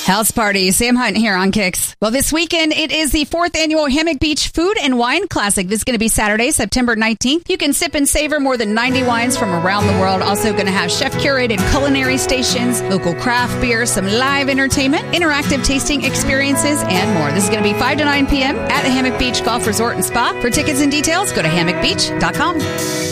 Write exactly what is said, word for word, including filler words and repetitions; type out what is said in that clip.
House Party, Sam Hunt here on Kicks. Well, this weekend, it is the fourth annual Hammock Beach Food and Wine Classic. This is going to be Saturday, September nineteenth. You can sip and savor more than ninety wines from around the world. Also going to have chef-curated culinary stations, local craft beer, some live entertainment, interactive tasting experiences, and more. This is going to be five to nine p.m. at the Hammock Beach Golf Resort and Spa. For tickets and details, go to hammock beach dot com.